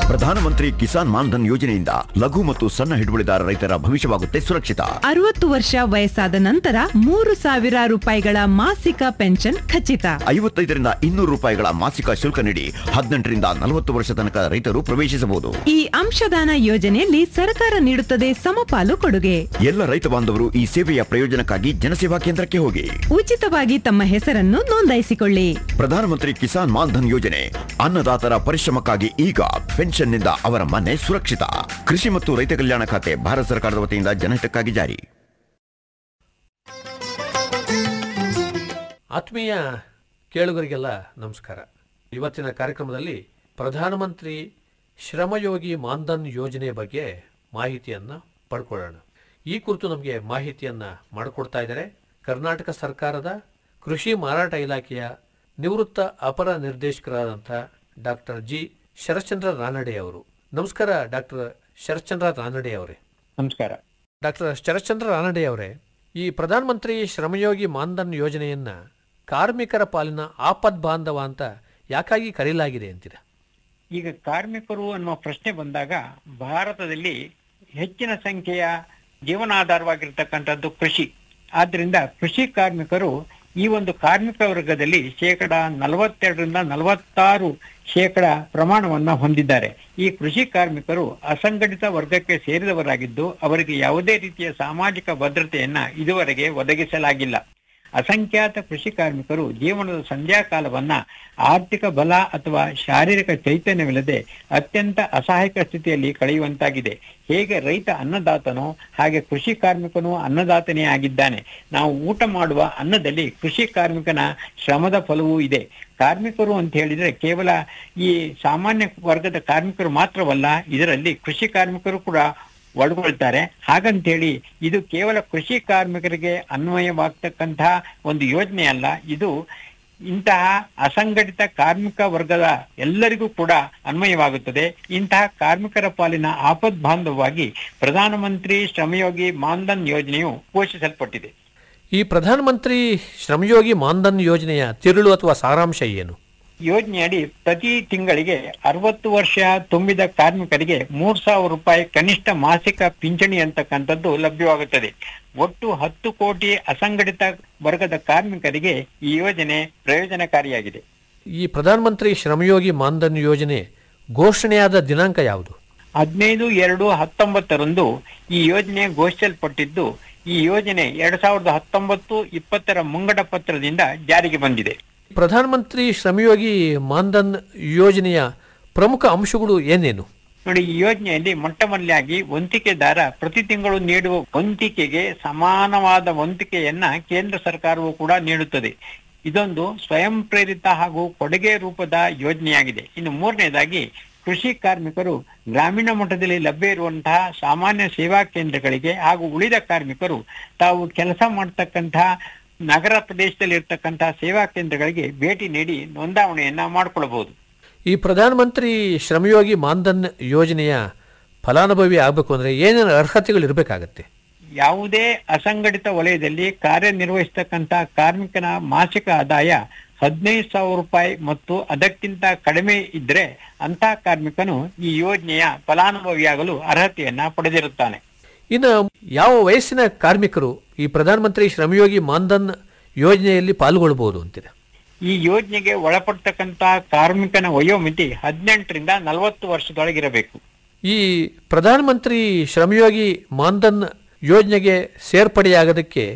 ಪ್ರಧಾನಮಂತ್ರಿ ಕಿಸಾನ್ ಮಾನ್ಧನ್ ಯೋಜನೆಯಿಂದ ಲಘು ಮತ್ತು ಸಣ್ಣ ಹಿಡುವಳಿದಾರ ರೈತರ ಭವಿಷ್ಯವಾಗುತ್ತೆ ಸುರಕ್ಷಿತ. 60 ವರ್ಷ ವಯಸ್ಸಾದ ನಂತರ 3,000 ರೂಪಾಯಿಗಳ ಮಾಸಿಕ ಪೆನ್ಷನ್ ಖಚಿತ. 55ರಿಂದ 200 ರೂಪಾಯಿಗಳ ಮಾಸಿಕ ಶುಲ್ಕ ನೀಡಿ 18ರಿಂದ 40 ವರ್ಷ ತನಕ ರೈತರು ಪ್ರವೇಶಿಸಬಹುದು. ಈ ಅಂಶದಾನ ಯೋಜನೆಯಲ್ಲಿ ಸರ್ಕಾರ ನೀಡುತ್ತದೆ ಸಮಪಾಲು ಕೊಡುಗೆ. ಎಲ್ಲ ರೈತ ಬಾಂಧವರು ಈ ಸೇವೆಯ ಪ್ರಯೋಜನಕ್ಕಾಗಿ ಜನಸೇವಾ ಕೇಂದ್ರಕ್ಕೆ ಹೋಗಿ ಉಚಿತವಾಗಿ ತಮ್ಮ ಹೆಸರನ್ನು ನೋಂದಾಯಿಸಿಕೊಳ್ಳಿ. ಪ್ರಧಾನಮಂತ್ರಿ ಕಿಸಾನ್ ಮಾನ್ಧನ್ ಯೋಜನೆ ಅನ್ನದಾತರ ಪರಿಶ್ರಮಕ್ಕಾಗಿ ಈಗ ಪೆನ್ಷನ್ನಿಂದ ಅವರ ಮನೆ ಸುರಕ್ಷಿತ. ಕೃಷಿ ಮತ್ತು ರೈತ ಕಲ್ಯಾಣ ಖಾತೆ ಭಾರತ ಸರ್ಕಾರದ ವತಿಯಿಂದ ಜನಹಿತಕ್ಕಾಗಿ ಜಾರಿ. ಆತ್ಮೀಯ ಕೇಳುಗರಿಗೆಲ್ಲ ನಮಸ್ಕಾರ. ಇವತ್ತಿನ ಕಾರ್ಯಕ್ರಮದಲ್ಲಿ ಪ್ರಧಾನಮಂತ್ರಿ ಶ್ರಮಯೋಗಿ ಮಾನ್ಧನ್ ಯೋಜನೆ ಬಗ್ಗೆ ಮಾಹಿತಿಯನ್ನು ಪಡ್ಕೊಳ್ಳೋಣ. ಈ ಕುರಿತು ನಮಗೆ ಮಾಹಿತಿಯನ್ನು ಮಾಡಿಕೊಡ್ತಾ ಇದ್ದಾರೆ ಕರ್ನಾಟಕ ಸರ್ಕಾರದ ಕೃಷಿ ಮಾರಾಟ ಇಲಾಖೆಯ ನಿವೃತ್ತ ಅಪರ ನಿರ್ದೇಶಕರಾದಂಥ ಡಾಕ್ಟರ್ ಜಿ ಶರಶ್ಚಂದ್ರ ರಾನಡೆ ಅವರು. ನಮಸ್ಕಾರ ಡಾಕ್ಟರ್ ಶರಶ್ಚಂದ್ರ ರಾನಡೆ ಅವರೇ. ನಮಸ್ಕಾರ ಡಾಕ್ಟರ್ ಶರಶ್ಚಂದ್ರ ರಾನಡೆ ಅವರೇ, ಈ ಪ್ರಧಾನಮಂತ್ರಿ ಶ್ರಮಯೋಗಿ ಮಾನ್ಧನ್ ಯೋಜನೆಯನ್ನ ಕಾರ್ಮಿಕರ ಪಾಲಿನ ಆಪದ್ ಬಾಂಧವ ಅಂತ ಯಾಕಾಗಿ ಕರೆಯಲಾಗಿದೆ ಅಂತೀರಾ? ಈಗ ಕಾರ್ಮಿಕರು ಅನ್ನುವ ಪ್ರಶ್ನೆ ಬಂದಾಗ ಭಾರತದಲ್ಲಿ ಹೆಚ್ಚಿನ ಸಂಖ್ಯೆಯ ಜೀವನಾಧಾರವಾಗಿರ್ತಕ್ಕಂಥದ್ದು ಕೃಷಿ. ಆದ್ರಿಂದ ಕೃಷಿ ಕಾರ್ಮಿಕರು ಈ ಒಂದು ಕಾರ್ಮಿಕ ವರ್ಗದಲ್ಲಿ 42% 46% ಪ್ರಮಾಣವನ್ನ ಹೊಂದಿದ್ದಾರೆ. ಈ ಕೃಷಿ ಕಾರ್ಮಿಕರು ಅಸಂಘಟಿತ ವರ್ಗಕ್ಕೆ ಸೇರಿದವರಾಗಿದ್ದು ಅವರಿಗೆ ಯಾವುದೇ ರೀತಿಯ ಸಾಮಾಜಿಕ ಭದ್ರತೆಯನ್ನ ಇದುವರೆಗೆ ಒದಗಿಸಲಾಗಿಲ್ಲ. ಅಸಂಖ್ಯಾತ ಕೃಷಿ ಕಾರ್ಮಿಕರು ಜೀವನದ ಸಂಧ್ಯಾಕಾಲವನ್ನ ಆರ್ಥಿಕ ಬಲ ಅಥವಾ ಶಾರೀರಿಕ ಚೈತನ್ಯವಿಲ್ಲದೆ ಅತ್ಯಂತ ಅಸಹಾಯಕ ಸ್ಥಿತಿಯಲ್ಲಿ ಕಳೆಯುವಂತಾಗಿದೆ. ಹೇಗೆ ರೈತ ಅನ್ನದಾತನೋ ಹಾಗೆ ಕೃಷಿ ಕಾರ್ಮಿಕನು ಅನ್ನದಾತನೇ ಆಗಿದ್ದಾನೆ. ನಾವು ಊಟ ಮಾಡುವ ಅನ್ನದಲ್ಲಿ ಕೃಷಿ ಕಾರ್ಮಿಕನ ಶ್ರಮದ ಫಲವೂ ಇದೆ. ಕಾರ್ಮಿಕರು ಅಂತ ಹೇಳಿದ್ರೆ ಕೇವಲ ಈ ಸಾಮಾನ್ಯ ವರ್ಗದ ಕಾರ್ಮಿಕರು ಮಾತ್ರವಲ್ಲ, ಇದರಲ್ಲಿ ಕೃಷಿ ಕಾರ್ಮಿಕರು ಕೂಡ ಒಳಗೊಳ್ತಾರೆ. ಹಾಗಂತೇಳಿ ಇದು ಕೇವಲ ಕೃಷಿ ಕಾರ್ಮಿಕರಿಗೆ ಅನ್ವಯವಾಗ್ತಕ್ಕಂತಹ ಒಂದು ಯೋಜನೆ ಅಲ್ಲ. ಇದು ಇಂತಹ ಅಸಂಘಟಿತ ಕಾರ್ಮಿಕ ವರ್ಗದ ಎಲ್ಲರಿಗೂ ಕೂಡ ಅನ್ವಯವಾಗುತ್ತದೆ. ಇಂತಹ ಕಾರ್ಮಿಕರ ಪಾಲಿನ ಆಪದ್ ಬಾಂಧವವಾಗಿ ಪ್ರಧಾನಮಂತ್ರಿ ಶ್ರಮಯೋಗಿ ಮಾನ್ಧನ್ ಯೋಜನೆಯು ಘೋಷಿಸಲ್ಪಟ್ಟಿದೆ. ಈ ಪ್ರಧಾನಮಂತ್ರಿ ಶ್ರಮಯೋಗಿ ಮಾನ್ಧನ್ ಯೋಜನೆಯ ತಿರುಳು ಅಥವಾ ಸಾರಾಂಶ ಏನು? ಯೋಜನೆಯಡಿ ಪ್ರತಿ ತಿಂಗಳಿಗೆ 60 ವರ್ಷ ತುಂಬಿದ ಕಾರ್ಮಿಕರಿಗೆ 3,000 ರೂಪಾಯಿ ಕನಿಷ್ಠ ಮಾಸಿಕ ಪಿಂಚಣಿ ಅಂತಕ್ಕಂಥದ್ದು ಲಭ್ಯವಾಗುತ್ತದೆ. ಒಟ್ಟು 10 ಕೋಟಿ ಅಸಂಘಟಿತ ವರ್ಗದ ಕಾರ್ಮಿಕರಿಗೆ ಈ ಯೋಜನೆ ಪ್ರಯೋಜನಕಾರಿಯಾಗಿದೆ. ಈ ಪ್ರಧಾನಮಂತ್ರಿ ಶ್ರಮಯೋಗಿ ಮಾನ್ಧನ್ ಯೋಜನೆ ಘೋಷಣೆಯಾದ ದಿನಾಂಕ ಯಾವುದು? 15/2/19 ಈ ಯೋಜನೆ ಘೋಷಿಸಲ್ಪಟ್ಟಿದ್ದು, ಈ ಯೋಜನೆ 2019-20 ಮುಂಗಡ ಪತ್ರದಿಂದ ಜಾರಿಗೆ ಬಂದಿದೆ. ಪ್ರಧಾನಮಂತ್ರಿ ಶ್ರಮಯೋಗಿ ಮಾನ್ಧನ್ ಯೋಜನೆಯ ಪ್ರಮುಖ ಅಂಶಗಳು ಏನೇನು? ನೋಡಿ, ಈ ಯೋಜನೆಯಲ್ಲಿ ಮೊಟ್ಟಮೊದಲಾಗಿ ವಂತಿಕೆದಾರ ಪ್ರತಿ ತಿಂಗಳು ನೀಡುವ ವಂತಿಕೆಗೆ ಸಮಾನವಾದ ವಂತಿಕೆಯನ್ನ ಕೇಂದ್ರ ಸರ್ಕಾರವು ಕೂಡ ನೀಡುತ್ತದೆ. ಇದೊಂದು ಸ್ವಯಂ ಪ್ರೇರಿತ ಹಾಗೂ ಕೊಡುಗೆ ರೂಪದ ಯೋಜನೆಯಾಗಿದೆ. ಇನ್ನು ಮೂರನೇದಾಗಿ ಕೃಷಿ ಕಾರ್ಮಿಕರು ಗ್ರಾಮೀಣ ಮಟ್ಟದಲ್ಲಿ ಲಭ್ಯ ಇರುವಂತಹ ಸಾಮಾನ್ಯ ಸೇವಾ ಕೇಂದ್ರಗಳಿಗೆ ಹಾಗೂ ಉಳಿದ ಕಾರ್ಮಿಕರು ತಾವು ಕೆಲಸ ಮಾಡತಕ್ಕಂತಹ ನಗರ ಪ್ರದೇಶದಲ್ಲಿ ಇರ್ತಕ್ಕಂತಹ ಸೇವಾ ಕೇಂದ್ರಗಳಿಗೆ ಭೇಟಿ ನೀಡಿ ನೋಂದಾವಣೆಯನ್ನ ಮಾಡಿಕೊಳ್ಳಬಹುದು. ಈ ಪ್ರಧಾನಮಂತ್ರಿ ಶ್ರಮಯೋಗಿ ಮಾನ್ಧನ್ ಯೋಜನೆಯ ಫಲಾನುಭವಿ ಆಗಬೇಕು ಅಂದ್ರೆ ಏನೇನು ಅರ್ಹತೆಗಳು ಇರಬೇಕಾಗತ್ತೆ? ಯಾವುದೇ ಅಸಂಘಟಿತ ವಲಯದಲ್ಲಿ ಕಾರ್ಯನಿರ್ವಹಿಸತಕ್ಕಂತಹ ಕಾರ್ಮಿಕನ ಮಾಸಿಕ ಆದಾಯ 15,000 ರೂಪಾಯಿ ಮತ್ತು ಅದಕ್ಕಿಂತ ಕಡಿಮೆ ಇದ್ರೆ ಅಂತಹ ಕಾರ್ಮಿಕನು ಈ ಯೋಜನೆಯ ಫಲಾನುಭವಿಯಾಗಲು ಅರ್ಹತೆಯನ್ನ ಪಡೆದಿರುತ್ತಾನೆ. ಇನ್ನು ಯಾವ ವಯಸ್ಸಿನ ಕಾರ್ಮಿಕರು ಈ ಪ್ರಧಾನಮಂತ್ರಿ ಶ್ರಮಯೋಗಿ ಮಾನ್ಧನ್ ಯೋಜನೆಯಲ್ಲಿ ಪಾಲ್ಗೊಳ್ಳಬಹುದು ಅಂತೀರಾ? ಈ ಯೋಜನೆಗೆ ಒಳಪಡ್ತಕ್ಕಂತಹ ಕಾರ್ಮಿಕನ ವಯೋಮಿತಿ 18ರಿಂದ 40 ವರ್ಷದೊಳಗಿರಬೇಕು. ಈ ಪ್ರಧಾನಮಂತ್ರಿ ಶ್ರಮಯೋಗಿ ಮಾನ್ಧನ್ ಯೋಜನೆಗೆ ಸೇರ್ಪಡೆಯಾಗೋದಕ್ಕೆ